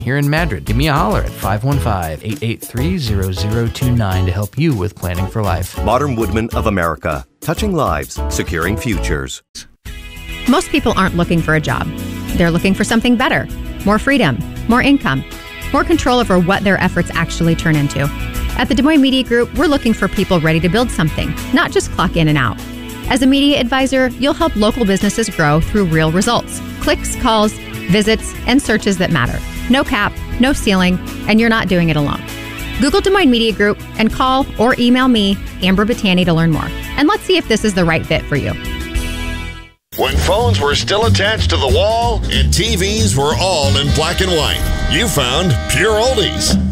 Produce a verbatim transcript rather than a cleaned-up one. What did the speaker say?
here in Madrid. Give me a holler at five one five, eight eight three, zero zero two nine to help you with planning for life. Modern Woodmen of America. Touching lives, securing futures. Most people aren't looking for a job. They're looking for something better. More freedom, more income, more control over what their efforts actually turn into. At the Des Moines Media Group, we're looking for people ready to build something, not just clock in and out. As a media advisor, you'll help local businesses grow through real results. Clicks, calls, visits, and searches that matter. No cap, no ceiling, and you're not doing it alone. Google Des Moines Media Group and call or email me, Amber Battani, to learn more. And let's see if this is the right fit for you. When phones were still attached to the wall and T Vs were all in black and white, you found Pure Oldies.